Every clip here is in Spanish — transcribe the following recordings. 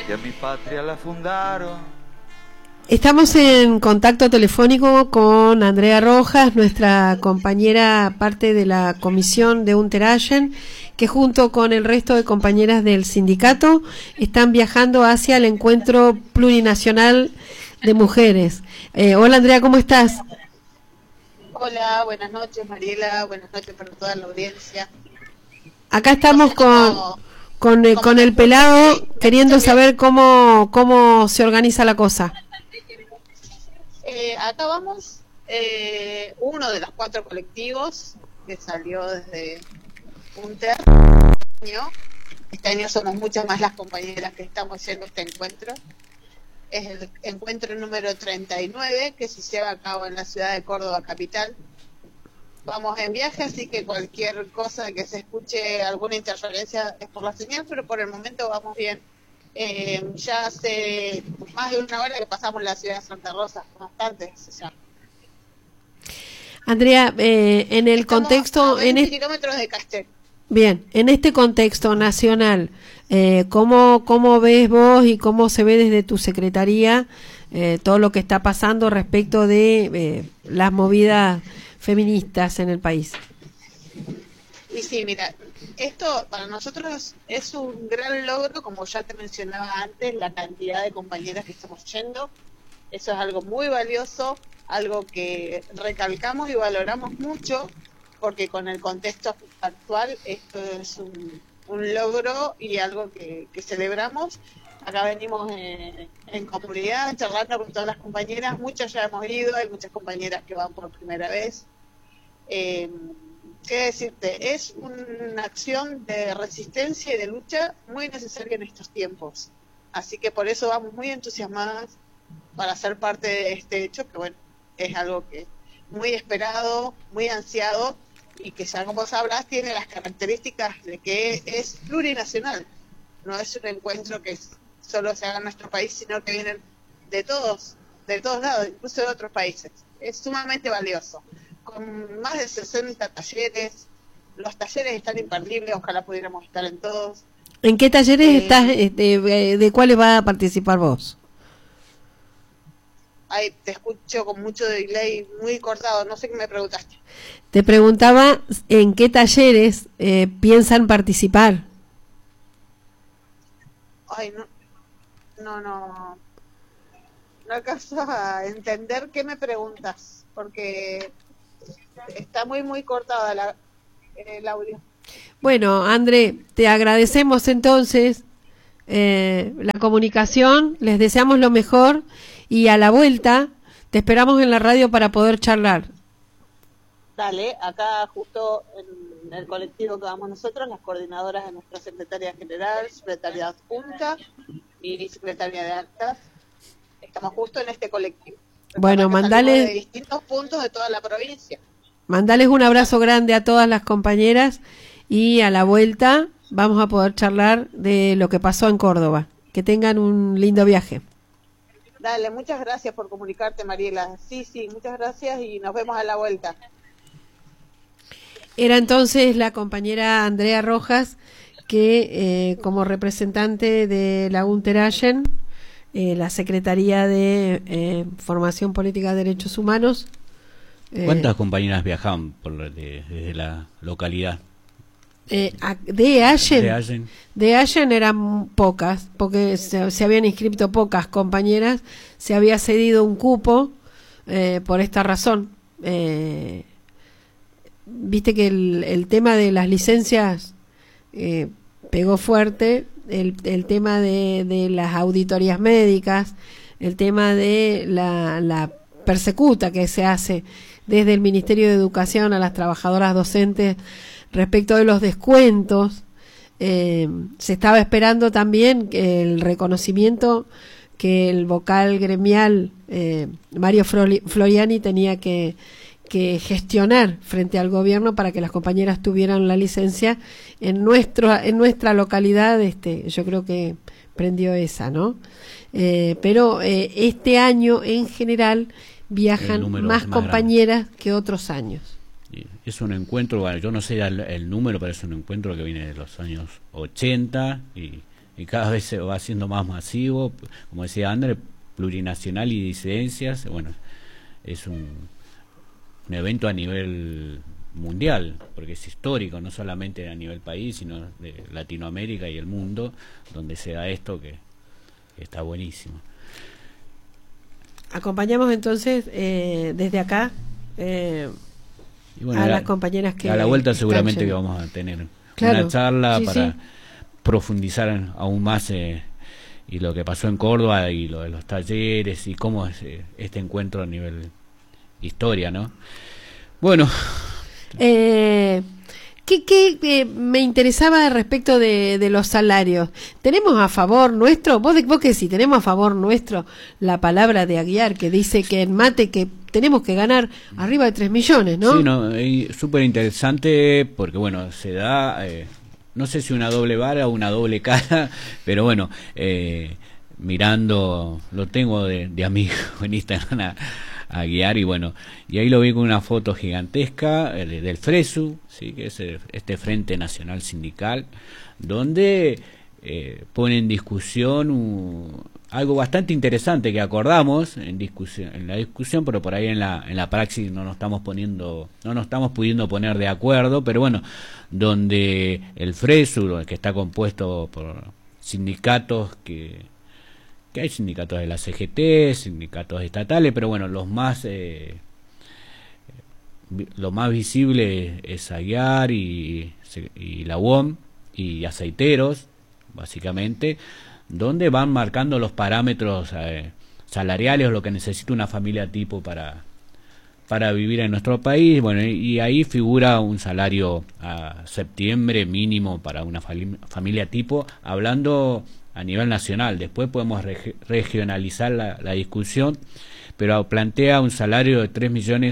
que a mi patria la fundaron. Estamos en contacto telefónico con Andrea Rojas, nuestra compañera, parte de la comisión de Unterallen, que junto con el resto de compañeras del sindicato están viajando hacia el encuentro plurinacional de mujeres. Hola Andrea, ¿cómo estás? Hola, buenas noches Mariela, buenas noches para toda la audiencia. Acá estamos con el pelado queriendo saber cómo se organiza la cosa. Acá vamos, uno de los 4 colectivos que salió desde Unter. Este año somos muchas más las compañeras que estamos yendo a este encuentro. Es el encuentro número 39 que se lleva a cabo en la ciudad de Córdoba capital. Vamos en viaje, así que cualquier cosa que se escuche, alguna interferencia es por la señal, pero por el momento vamos bien. Ya hace más de una hora que pasamos la ciudad de Santa Rosa, bastante. Andrea, en el contexto... a 20 kilómetros de Castel. Bien, en este contexto nacional, ¿cómo ves vos y cómo se ve desde tu secretaría todo lo que está pasando respecto de las movidas feministas en el país? Y sí, mira, esto para nosotros es un gran logro, como ya te mencionaba antes, la cantidad de compañeras que estamos yendo. Eso es algo muy valioso, algo que recalcamos y valoramos mucho, porque con el contexto actual esto es un logro y algo que celebramos. Acá venimos en comunidad, charlando con todas las compañeras, muchas ya hemos ido, hay muchas compañeras que van por primera vez. ¿Qué decirte? Es una acción de resistencia y de lucha muy necesaria en estos tiempos. Así que por eso vamos muy entusiasmadas para ser parte de este hecho, que bueno, es algo que muy esperado, muy ansiado, y que ya como sabrás tiene las características de que es plurinacional. No es un encuentro que solo se haga en nuestro país, sino que vienen de todos lados, incluso de otros países. Es sumamente valioso. Con más de 60 talleres, los talleres están imperdibles, ojalá pudiéramos estar en todos. ¿En qué talleres estás, de cuáles vas a participar vos? Ay, te escucho con mucho delay, muy cortado, no sé qué me preguntaste. Te preguntaba en qué talleres piensan participar. Ay, no alcanzo a entender qué me preguntas, porque está muy cortada el audio. Bueno, André, te agradecemos entonces la comunicación, les deseamos lo mejor y a la vuelta te esperamos en la radio para poder charlar. Dale, acá justo en el colectivo que vamos nosotros, las coordinadoras de nuestra secretaria general, secretaria adjunta y secretaria de actas, estamos justo en este colectivo. Bueno, mandales de distintos puntos de toda la provincia. Mandales un abrazo grande a todas las compañeras y a la vuelta vamos a poder charlar de lo que pasó en Córdoba. Que tengan un lindo viaje. Dale, muchas gracias por comunicarte, Mariela. Sí, muchas gracias y nos vemos a la vuelta. Era entonces la compañera Andrea Rojas, que como representante de la Unterallen, la Secretaría de Formación Política de Derechos Humanos. ¿Cuántas compañeras viajaban desde la localidad? De Allen eran pocas, porque se habían inscrito pocas compañeras, se había cedido un cupo por esta razón. Viste que el tema de las licencias pegó fuerte, el tema de las auditorías médicas, el tema de la persecuta que se hace desde el Ministerio de Educación a las trabajadoras docentes respecto de los descuentos. Se estaba esperando también el reconocimiento que el vocal gremial Mario Floriani tenía que gestionar frente al gobierno para que las compañeras tuvieran la licencia en nuestra localidad. Yo creo que prendió esa, ¿no? Pero este año en general viajan más compañeras que otros años. Es un encuentro, bueno, yo no sé el número, pero es un encuentro que viene de los años 80 y y cada vez se va haciendo más masivo, como decía André, plurinacional y disidencias. Bueno, es un evento a nivel mundial, porque es histórico, no solamente a nivel país, sino de Latinoamérica y el mundo, donde se da esto que está buenísimo. Acompañamos entonces desde acá Y bueno, a las compañeras que a la vuelta que seguramente están que yendo. vamos a tener Claro, una charla sí, para sí. profundizar aún más y lo que pasó en Córdoba y lo de los talleres y cómo es este encuentro a nivel historia, ¿no? Bueno, ¿Qué me interesaba respecto de los salarios? ¿Tenemos a favor nuestro? Vos que sí, tenemos a favor nuestro la palabra de Aguiar que dice que en mate que tenemos que ganar arriba de 3 millones, ¿no? sí, no, súper interesante porque, bueno, se da, no sé si una doble vara o una doble cara, pero bueno, mirando, lo tengo de amigo en Instagram a Guiar y bueno, y ahí lo vi con una foto gigantesca del FRESU, ¿sí? Que es este Frente Nacional Sindical, donde pone en discusión algo bastante interesante que acordamos en la discusión, pero por ahí en la praxis no nos estamos pudiendo poner de acuerdo, pero bueno, donde el FRESU, que está compuesto por sindicatos que hay sindicatos de la CGT, sindicatos estatales, pero bueno, lo más visible es Aguiar y la UOM y aceiteros, básicamente, donde van marcando los parámetros salariales o lo que necesita una familia tipo para vivir en nuestro país. Bueno, y ahí figura un salario a septiembre mínimo para una familia tipo, hablando a nivel nacional. Después podemos regionalizar la discusión, pero plantea un salario de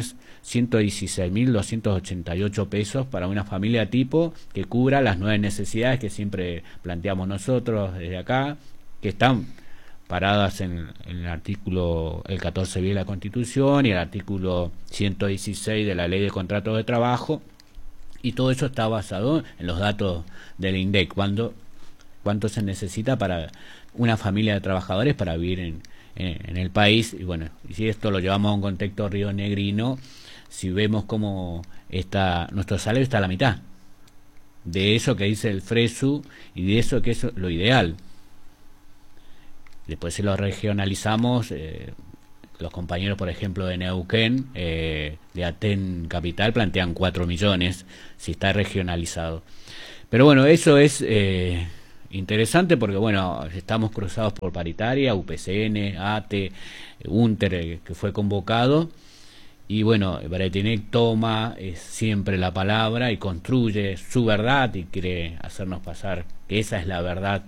3.116.288 pesos para una familia tipo que cubra las 9 necesidades que siempre planteamos nosotros desde acá, que están paradas en el artículo el 14 de la Constitución y el artículo 116 de la Ley de Contratos de Trabajo, y todo eso está basado en los datos del INDEC, cuánto se necesita para una familia de trabajadores para vivir en el país. Y bueno, y si esto lo llevamos a un contexto rionegrino, si vemos cómo nuestro salario está a la mitad de eso que dice el FRESU y de eso que es lo ideal. Después si lo regionalizamos, los compañeros, por ejemplo, de Neuquén, de Aten Capital, plantean 4 millones si está regionalizado. Pero bueno, eso es interesante porque, bueno, estamos cruzados por paritaria, UPCN, ATE, UNTER, que fue convocado, y bueno, Bretinec toma siempre la palabra y construye su verdad y quiere hacernos pasar que esa es la verdad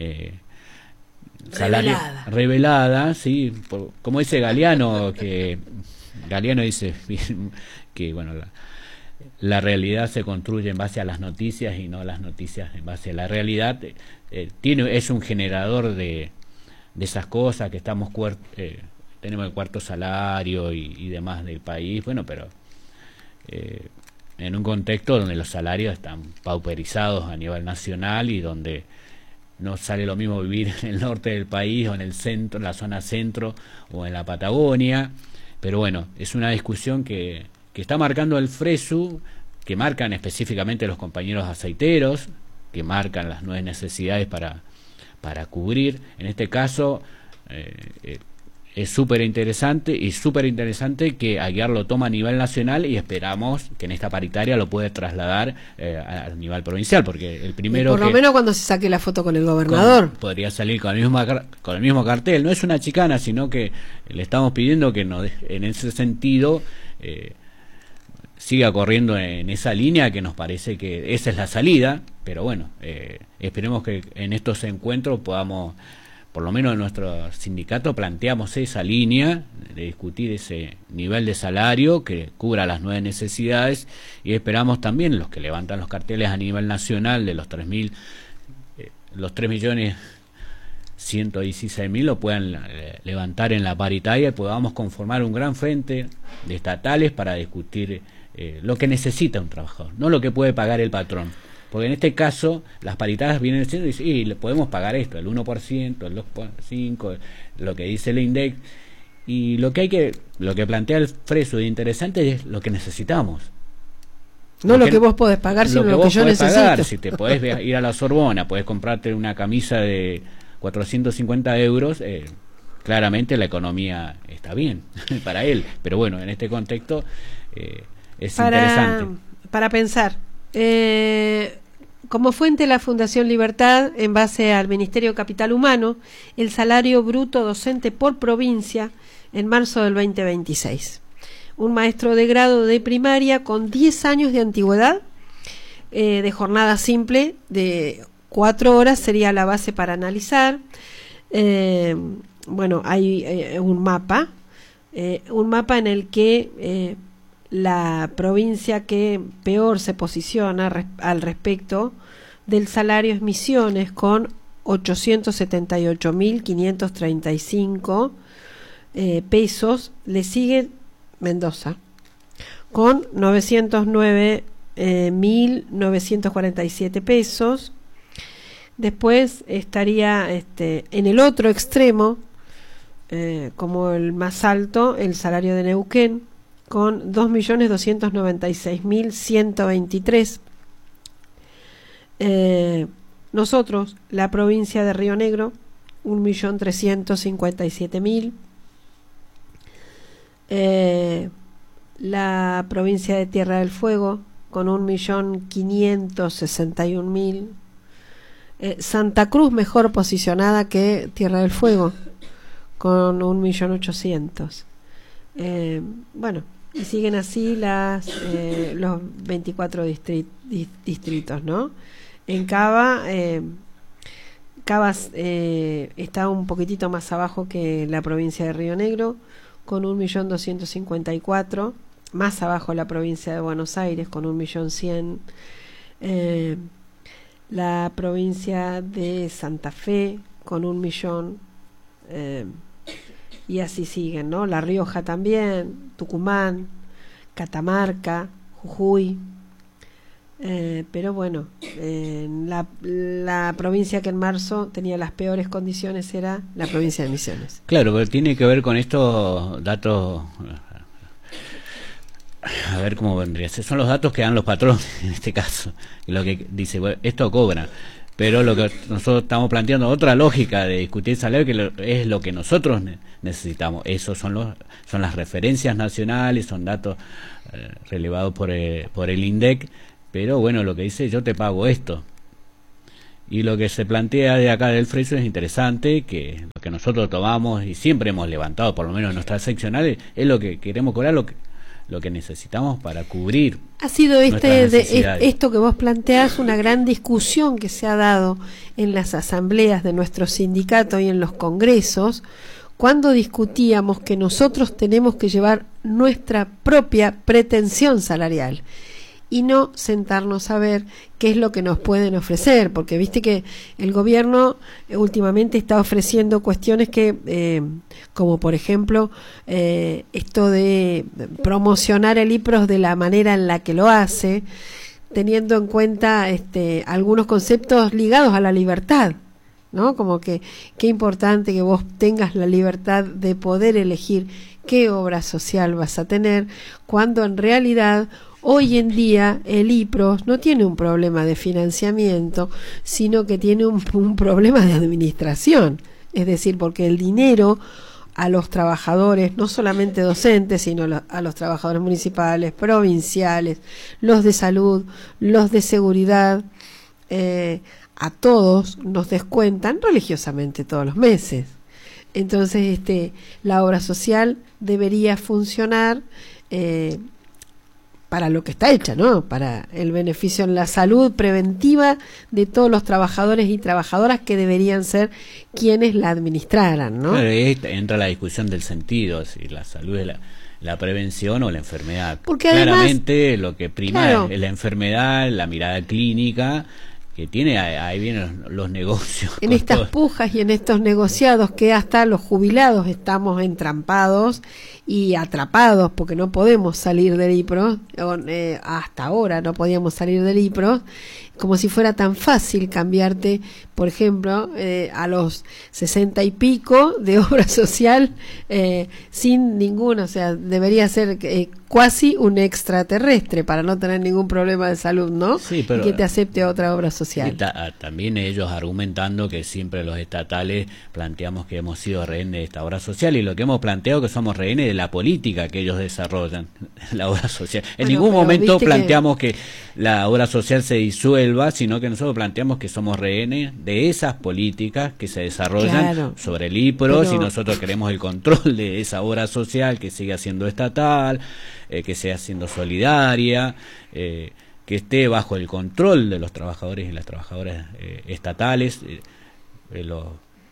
revelada, sí, como dice Galeano, que Galeano dice que bueno, la realidad se construye en base a las noticias y no las noticias en base a la realidad. Es un generador de esas cosas, que tenemos el cuarto salario y demás del país, bueno, pero en un contexto donde los salarios están pauperizados a nivel nacional y donde no sale lo mismo vivir en el norte del país o en el centro, en la zona centro o en la Patagonia. Pero bueno, es una discusión que está marcando el FRESU, que marcan específicamente los compañeros aceiteros, que marcan las 9 necesidades para cubrir. En este caso es súper interesante que Aguiar lo toma a nivel nacional y esperamos que en esta paritaria lo puede trasladar a nivel provincial, porque el primero y por lo menos cuando se saque la foto con el gobernador podría salir con el mismo cartel. No es una chicana, sino que le estamos pidiendo que en ese sentido siga corriendo en esa línea, que nos parece que esa es la salida. Pero bueno, esperemos que en estos encuentros podamos, por lo menos en nuestro sindicato, planteamos esa línea de discutir ese nivel de salario que cubra las 9 necesidades, y esperamos también los que levantan los carteles a nivel nacional de los 3.116.000 lo puedan levantar en la paritaria y podamos conformar un gran frente de estatales para discutir lo que necesita un trabajador, no lo que puede pagar el patrón. Porque en este caso, las paritarias vienen diciendo, y le podemos pagar esto, el 1%, el 2,5%, lo que dice el INDEC. Y lo que plantea el Freso de interesante es lo que necesitamos. No lo que vos podés pagar, sino lo que yo necesito. Pagar. Si te podés ir a la Sorbona, podés comprarte una camisa de 450 euros, claramente la economía está bien para él. Pero bueno, en este contexto es interesante. Para pensar, como fuente la Fundación Libertad, en base al Ministerio de Capital Humano, el salario bruto docente por provincia en marzo del 2026. Un maestro de grado de primaria con 10 años de antigüedad, de jornada simple de 4 horas sería la base para analizar. Bueno, hay un mapa en el que la provincia que peor se posiciona al respecto del salario es Misiones, con 878.535 pesos. Le sigue Mendoza con 909.947 pesos. Después estaría en el otro extremo, como el más alto, el salario de Neuquén, con 2.296.123. Nosotros, la provincia de Río Negro, 1.357.000. La provincia de Tierra del Fuego, con 1.561.000. Santa Cruz mejor posicionada que Tierra del Fuego, con 1.800.000. Bueno, y siguen así los 24 distritos, ¿no? En Cava, está un poquitito más abajo que la provincia de Río Negro, con 1.254.000, más abajo la provincia de Buenos Aires, con 1.100.000. La provincia de Santa Fe, con 1.000.000, y así siguen, ¿no? La Rioja también, Tucumán, Catamarca, Jujuy. Pero bueno, la provincia que en marzo tenía las peores condiciones era la provincia de Misiones. Claro, pero tiene que ver con estos datos. A ver cómo vendría. Son los datos que dan los patrones en este caso. Lo que dice, bueno, esto cobra. Pero lo que nosotros estamos planteando, otra lógica de discutir salario, que es lo que nosotros necesitamos. Esos son las referencias nacionales, son datos relevados por el INDEC. Pero bueno, lo que dice, yo te pago esto. Y lo que se plantea de acá del Freso es interesante, que lo que nosotros tomamos y siempre hemos levantado, por lo menos en nuestras seccionales, es lo que queremos cobrar, lo que necesitamos para cubrir. Ha sido esto que vos planteás una gran discusión que se ha dado en las asambleas de nuestro sindicato y en los congresos, cuando discutíamos que nosotros tenemos que llevar nuestra propia pretensión salarial y no sentarnos a ver qué es lo que nos pueden ofrecer, porque viste que el gobierno últimamente está ofreciendo cuestiones que, como por ejemplo, esto de promocionar el IPROS de la manera en la que lo hace, teniendo en cuenta algunos conceptos ligados a la libertad, ¿no? Como que qué importante que vos tengas la libertad de poder elegir qué obra social vas a tener, cuando en realidad hoy en día el IPROS no tiene un problema de financiamiento, sino que tiene un problema de administración. Es decir, porque el dinero a los trabajadores, no solamente docentes, sino a los trabajadores municipales, provinciales, los de salud, los de seguridad, a todos nos descuentan religiosamente todos los meses. Entonces, la obra social debería funcionar para lo que está hecha, ¿no? Para el beneficio en la salud preventiva de todos los trabajadores y trabajadoras que deberían ser quienes la administraran, ¿no? Claro, entra la discusión del sentido, si la salud es la prevención o la enfermedad. Porque claramente además, lo que prima es la enfermedad, la mirada clínica, que tiene, ahí vienen los negocios. En estas todo. pujas y en estos negociados que hasta los jubilados estamos entrampados y atrapados porque no podemos salir del IPRO, hasta ahora no podíamos salir del IPRO, como si fuera tan fácil cambiarte, por ejemplo, a los 60 y pico de obra social sin ninguna, o sea, debería ser cuasi un extraterrestre para no tener ningún problema de salud, ¿no? Sí, pero, y que te acepte otra obra social. También ellos argumentando que siempre los estatales planteamos que hemos sido rehenes de esta obra social, y lo que hemos planteado que somos rehenes de la política que ellos desarrollan, la obra social. En ningún momento planteamos que la obra social se disuelva, sino que nosotros planteamos que somos rehenes de esas políticas que se desarrollan sobre el IPRO, si nosotros queremos el control de esa obra social que siga siendo estatal, que siga siendo solidaria, que esté bajo el control de los trabajadores y las trabajadoras estatales, los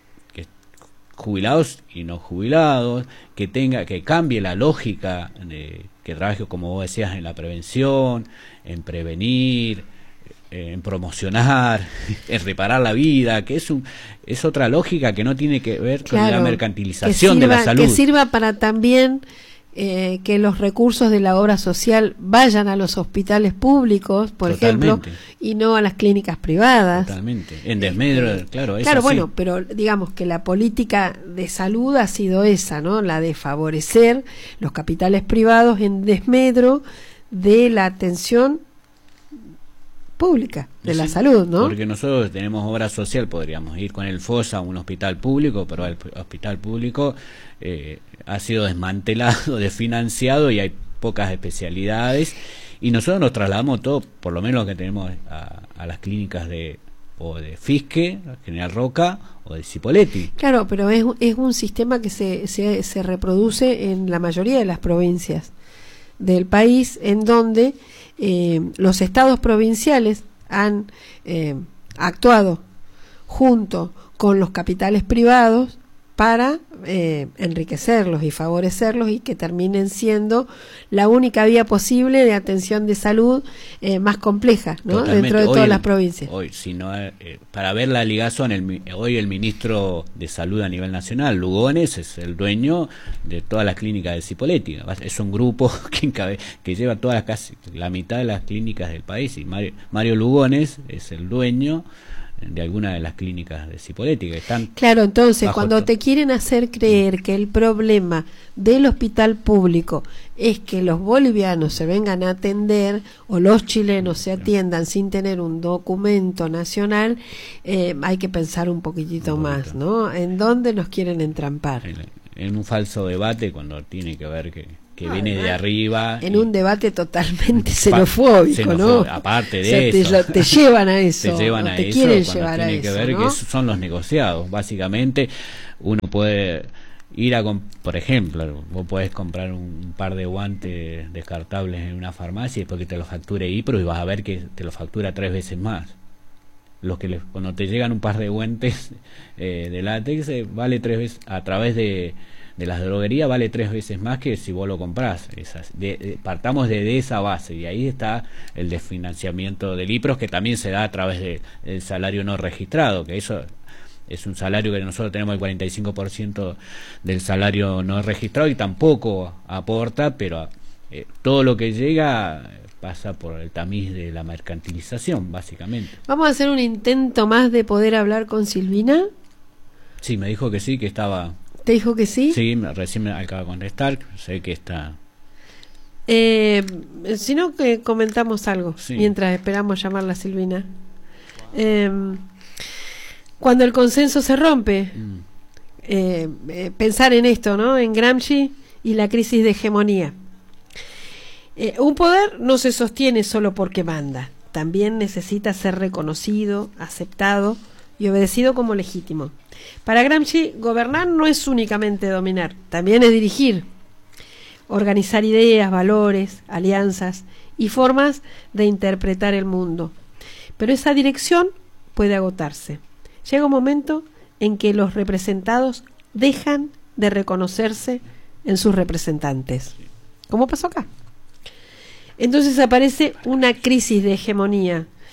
jubilados y no jubilados, que cambie la lógica de que trabaje, como vos decías, en la prevención, en prevenir, en promocionar, en reparar la vida, que es otra lógica que no tiene que ver con la mercantilización de la salud. Que sirva para también que los recursos de la obra social vayan a los hospitales públicos, por ejemplo, y no a las clínicas privadas. Totalmente. En desmedro, claro. Claro, bueno, pero digamos que la política de salud ha sido esa, ¿no? La de favorecer los capitales privados en desmedro de la atención pública de la salud, ¿no? Porque nosotros tenemos obra social, podríamos ir con el FOSA a un hospital público, pero el hospital público ha sido desmantelado, desfinanciado, y hay pocas especialidades, y nosotros nos trasladamos todo, por lo menos lo que tenemos, a las clínicas de Fisque, General Roca, o de Cipolletti. Claro, pero es un sistema que se reproduce en la mayoría de las provincias del país, en donde los estados provinciales han actuado junto con los capitales privados para enriquecerlos y favorecerlos, y que terminen siendo la única vía posible de atención de salud más compleja, ¿no? Totalmente. Dentro de todas las provincias. Hoy, si no, para ver la ligazón, hoy el ministro de Salud a nivel nacional, Lugones, es el dueño de todas las clínicas de Cipolletti. Es un grupo que lleva casi la mitad de las clínicas del país, y Mario Lugones es el dueño de algunas de las clínicas de Cipolletti que están. Claro, entonces cuando te quieren hacer creer que el problema del hospital público es que los bolivianos se vengan a atender o los chilenos se atiendan sin tener un documento nacional, hay que pensar un poquitito más, ¿no? ¿En dónde nos quieren entrampar? En un falso debate, cuando tiene que ver que viene de arriba. En un debate totalmente xenofóbico, ¿no? Aparte de eso. Te llevan a eso. Te llevan a eso. Quieren llevar a eso. Tiene que ver, ¿no? Que esos son los negociados. Básicamente, uno puede ir por ejemplo, vos podés comprar un par de guantes descartables en una farmacia y después que te lo facture IPRO, y vas a ver que te lo factura 3 veces más. Cuando te llegan un par de guantes de látex, vale 3 veces, a través de las droguerías vale 3 veces más que si vos lo comprás. Partamos de esa base, y ahí está el desfinanciamiento del IPROS, que también se da a través del salario no registrado, que eso es un salario que nosotros tenemos el 45% del salario no registrado, y tampoco aporta, pero todo lo que llega pasa por el tamiz de la mercantilización, básicamente. Vamos a hacer un intento más de poder hablar con Silvina. Sí, me dijo que sí, que estaba. ¿Te dijo que sí? Sí, recién me acaba de contestar, sé que está. Si no, que comentamos algo, sí, mientras esperamos llamarla a Silvina. Cuando el consenso se rompe, pensar en esto, ¿no? En Gramsci y la crisis de hegemonía. Un poder no se sostiene solo porque manda, también necesita ser reconocido, aceptado y obedecido como legítimo. Para Gramsci, gobernar no es únicamente dominar, también es dirigir, organizar ideas, valores, alianzas y formas de interpretar el mundo. Pero esa dirección puede agotarse. Llega un momento en que los representados dejan de reconocerse en sus representantes, como pasó acá. Entonces aparece una crisis de hegemonía,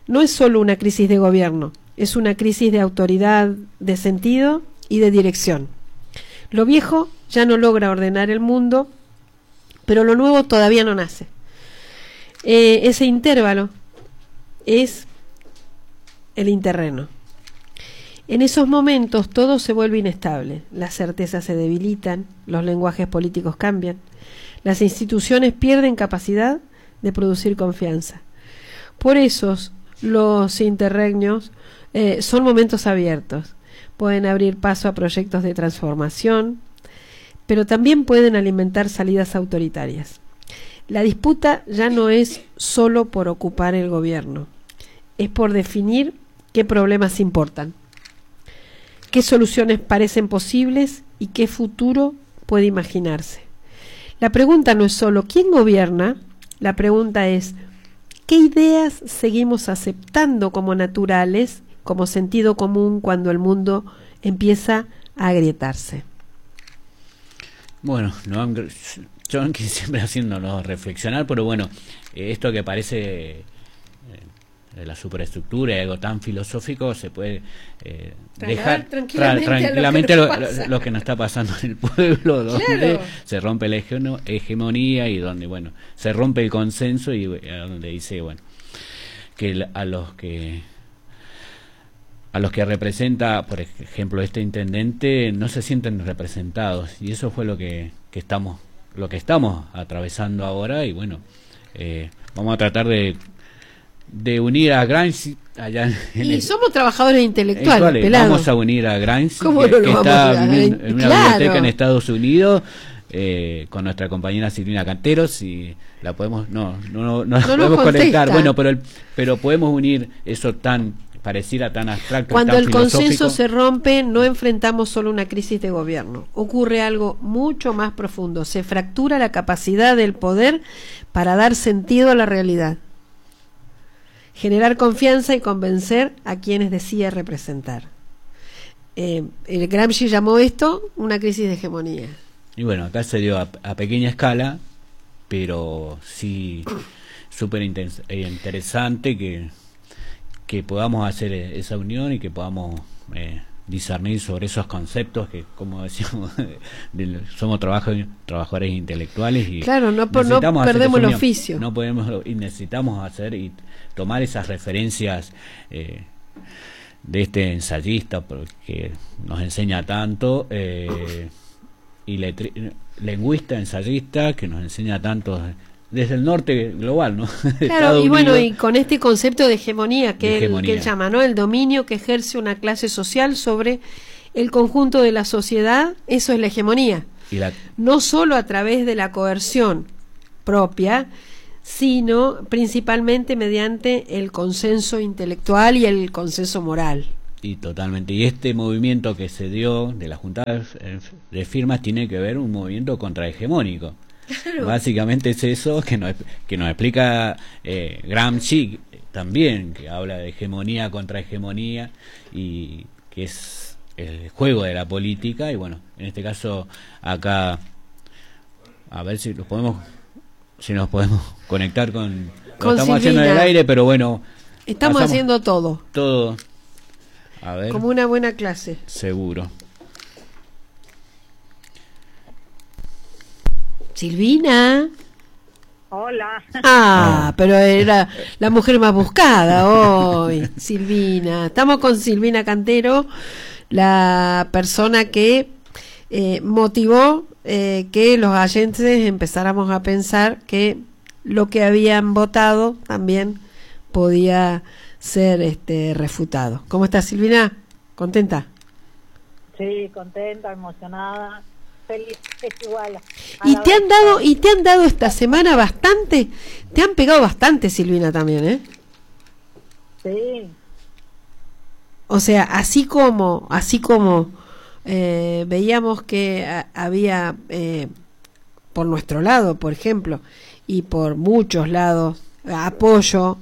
no es solo una crisis de gobierno, es una crisis de autoridad, de sentido y de dirección. Lo viejo ya no logra ordenar el mundo, pero lo nuevo todavía no nace. Ese intervalo es el interreno. En esos momentos todo se vuelve inestable, las certezas se debilitan, los lenguajes políticos cambian, las instituciones pierden capacidad de producir confianza. Por eso los interregnos son momentos abiertos, pueden abrir paso a proyectos de transformación, pero también pueden alimentar salidas autoritarias. La disputa ya no es solo por ocupar el gobierno, es por definir qué problemas importan, qué soluciones parecen posibles y qué futuro puede imaginarse. La pregunta no es solo ¿quién gobierna? La pregunta es ¿qué ideas seguimos aceptando como naturales, como sentido común cuando el mundo empieza a agrietarse? Bueno, John que siempre haciéndonos reflexionar, pero bueno, esto que parece de la superestructura y algo tan filosófico se puede dejar tranquilamente lo que nos está pasando en el pueblo, donde claro, se rompe la hegemonía y donde bueno se rompe el consenso y donde dice bueno que a los que representa, por ejemplo, este intendente no se sienten representados, y eso fue lo que estamos atravesando ahora. Y bueno, vamos a tratar de unir a Gramsci allá somos trabajadores intelectuales, pelado. Vamos a unir a Gramsci que está en una biblioteca en Estados Unidos, con nuestra compañera Silvina Canteros, y la podemos no podemos conectar, bueno, pero podemos unir eso tan pareciera tan abstracto. Cuando el consenso se rompe, no enfrentamos solo una crisis de gobierno, ocurre algo mucho más profundo, se fractura la capacidad del poder para dar sentido a la realidad, generar confianza y convencer a quienes decide representar. El Gramsci llamó esto una crisis de hegemonía. Y bueno, acá se dio a pequeña escala, pero sí súper interesante que podamos hacer esa unión y que podamos discernir sobre esos conceptos que, como decíamos, somos trabajadores intelectuales y claro, no perdemos el oficio. No podemos y necesitamos hacer y tomar esas referencias de este ensayista porque nos enseña tanto y lingüista, ensayista que nos enseña tanto desde el norte global, ¿no? Claro, y bueno, y con este concepto de hegemonía que él llama, ¿no? El dominio que ejerce una clase social sobre el conjunto de la sociedad, eso es la hegemonía. No solo a través de la coerción propia, sino principalmente mediante el consenso intelectual y el consenso moral. Y totalmente. Y este movimiento que se dio de la Junta de Firmas tiene que ver un movimiento contrahegemónico. Claro. Básicamente es eso que nos explica Gramsci también, que habla de hegemonía contra hegemonía y que es el juego de la política. Y bueno, en este caso acá a ver si nos podemos conectar con lo estamos haciendo en el aire, pero bueno, estamos haciendo todo a ver, como una buena clase, seguro. Silvina. Hola. Pero era la mujer más buscada hoy, Silvina. Estamos con Silvina Cantero, la persona que motivó que los oyentes empezáramos a pensar que lo que habían votado también podía ser refutado. ¿Cómo estás, Silvina? ¿Contenta? Sí, contenta, emocionada. Feliz, igual. Y te han dado esta semana bastante, te han pegado bastante, Silvina, también, Sí. O sea, así como veíamos que había por nuestro lado, por ejemplo, y por muchos lados apoyo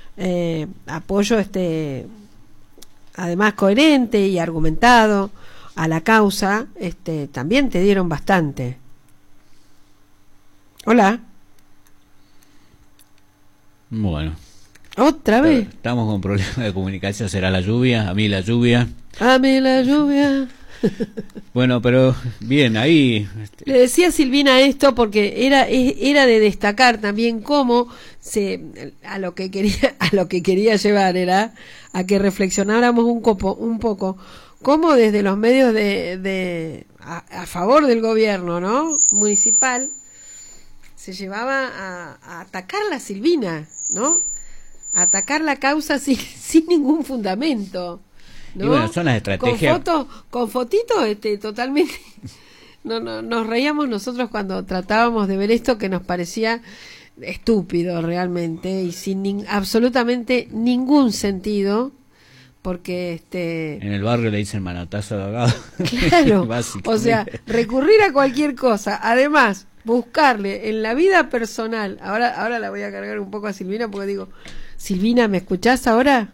además coherente y argumentado a la causa, también te dieron bastante. Hola. Bueno, ¿Otra vez? Estamos con problemas de comunicación. ¿Será la lluvia? A mí la lluvia. A mí la lluvia. Bueno, pero bien, ahí... Le decía a Silvina esto porque era de destacar también cómo a lo que quería llevar era a que reflexionáramos un poco cómo desde los medios a favor del gobierno, ¿no?, municipal, se llevaba a atacar la Silvina, ¿no?, a atacar la causa sin ningún fundamento, ¿no? Y bueno, son las estrategias. Con fotitos totalmente. No, nos reíamos nosotros cuando tratábamos de ver esto, que nos parecía estúpido realmente y sin absolutamente ningún sentido, porque en el barrio le dicen manotazo de ahogado. Claro, o sea, recurrir a cualquier cosa, además buscarle en la vida personal. Ahora la voy a cargar un poco a Silvina porque digo, Silvina, ¿me escuchás ahora?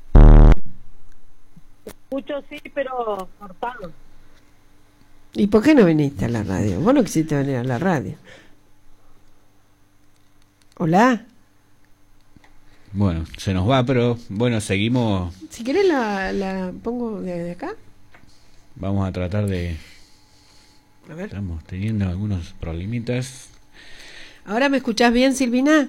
Escucho, sí, pero cortado. ¿Y por qué no viniste a la radio? Vos no quisiste venir a la radio. ¿Hola? Bueno, se nos va, pero bueno, seguimos. Si querés la pongo de acá. Vamos a tratar de... A ver. Estamos teniendo algunos problemitas. ¿Ahora me escuchás bien, Silvina?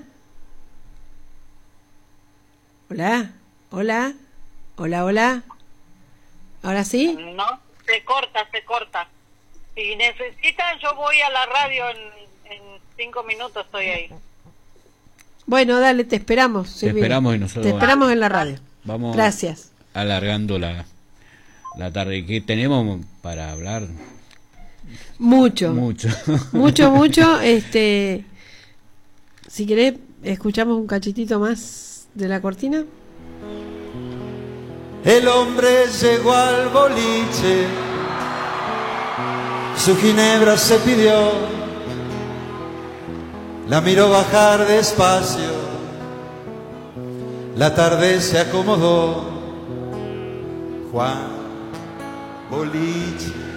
¿Hola? ¿Hola? ¿Hola, hola? ¿Ahora sí? No, se corta. Si necesitan, yo voy a la radio en 5 minutos, estoy ahí. Bueno, dale, te esperamos, Silvina. Te esperamos y nosotros... Te esperamos en la radio. Vamos. Gracias. Alargando la tarde. ¿Qué tenemos para hablar? Mucho. Mucho. Si querés, escuchamos un cachitito más de la cortina. El hombre llegó al boliche, su ginebra se pidió, la miró bajar despacio, la tarde se acomodó. Juan, boliche,